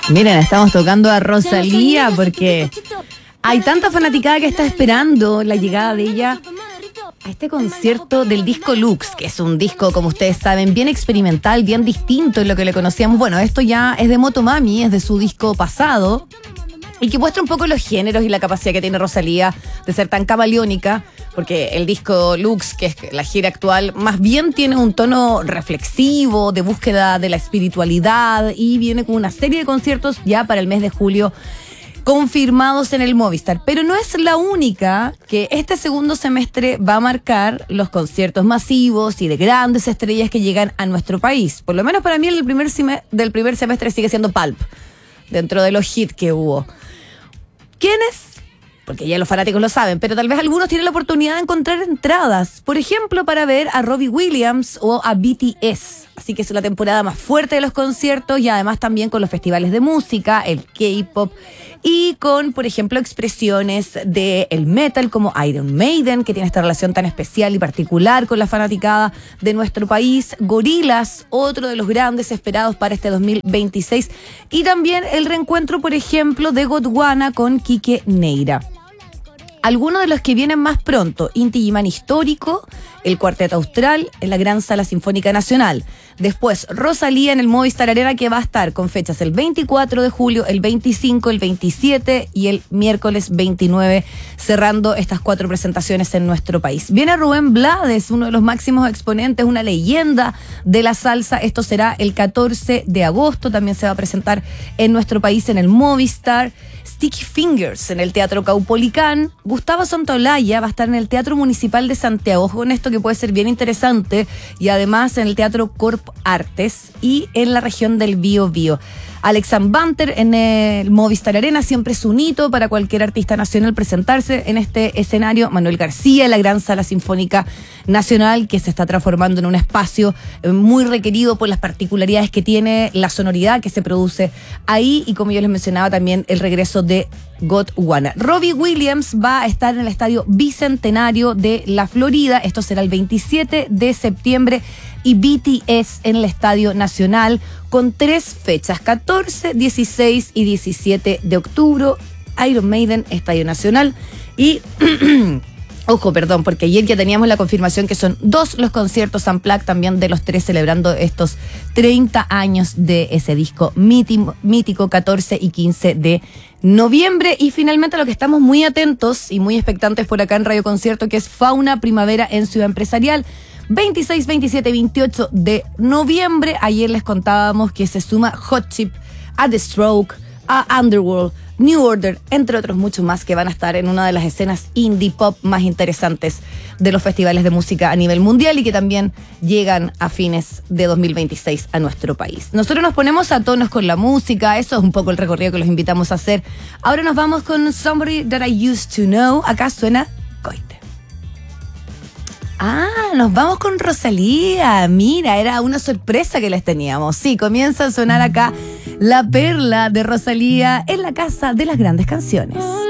Miren, estamos tocando a Rosalía porque hay tanta fanaticada que está esperando la llegada de ella a este concierto del disco Lux, que es un disco, como ustedes saben, bien experimental, bien distinto en lo que le conocíamos. Bueno, esto ya es de Motomami, es de su disco pasado, y que muestra un poco los géneros y la capacidad que tiene Rosalía de ser tan camaleónica, porque el disco Lux, que es la gira actual, más bien tiene un tono reflexivo, de búsqueda de la espiritualidad, y viene con una serie de conciertos ya para el mes de julio confirmados en el Movistar. Pero no es la única, que este segundo semestre va a marcar los conciertos masivos y de grandes estrellas que llegan a nuestro país. Por lo menos para mí el primer semestre sigue siendo Pulp, dentro de los hits que hubo. ¿Quiénes? Porque ya los fanáticos lo saben, pero tal vez algunos tienen la oportunidad de encontrar entradas, por ejemplo, para ver a Robbie Williams o a BTS. Así que es la temporada más fuerte de los conciertos, y además también con los festivales de música, el K-pop, y con, por ejemplo, expresiones del metal como Iron Maiden, que tiene esta relación tan especial y particular con la fanaticada de nuestro país, Gorillaz, otro de los grandes esperados para este 2026, y también el reencuentro, por ejemplo, de Gondwana con Quique Neira. Algunos de los que vienen más pronto: Inti Illimani Histórico, el Cuarteto Austral en la Gran Sala Sinfónica Nacional. Después Rosalía en el Movistar Arena, que va a estar con fechas el 24 de julio, el 25, el 27 y el miércoles 29, cerrando estas 4 presentaciones en nuestro país. Viene Rubén Blades, uno de los máximos exponentes, una leyenda de la salsa. Esto será el 14 de agosto. También se va a presentar en nuestro país en el Movistar. Sticky Fingers en el Teatro Caupolicán. Gustavo Santaolalla va a estar en el Teatro Municipal de Santiago, con esto que puede ser bien interesante, y además en el Teatro Corp Artes y en la región del Biobío. Alex Banter en el Movistar Arena, siempre es un hito para cualquier artista nacional presentarse en este escenario. Manuel García en la Gran Sala Sinfónica Nacional, que se está transformando en un espacio muy requerido por las particularidades que tiene la sonoridad que se produce ahí, y como yo les mencionaba, también el regreso de Gondwana. Robbie Williams va a estar en el Estadio Bicentenario de la Florida, esto será el 27 de septiembre, y BTS en el Estadio Nacional, con 3 fechas, 14, 16 y 17 de octubre, Iron Maiden, Estadio Nacional, y ojo, perdón, porque ayer ya teníamos la confirmación que son 2 los conciertos Unplugged, también de los 3, celebrando estos 30 años de ese disco mítico, 14 y 15 de noviembre. Y finalmente, lo que estamos muy atentos y muy expectantes por acá en Radio Concierto, que es Fauna Primavera en Ciudad Empresarial, 26, 27 y 28 de noviembre. Ayer les contábamos que se suma Hot Chip, a The Stroke, a Underworld, New Order, entre otros muchos más, que van a estar en una de las escenas indie pop más interesantes de los festivales de música a nivel mundial, y que también llegan a fines de 2026 a nuestro país. Nosotros nos ponemos a tonos con la música, eso es un poco el recorrido que los invitamos a hacer. Ahora nos vamos con Somebody That I Used to Know. Acá suena Coite. Nos vamos con Rosalía. Mira, era una sorpresa que les teníamos. Sí, comienza a sonar acá la perla de Rosalía en la Casa de las Grandes Canciones.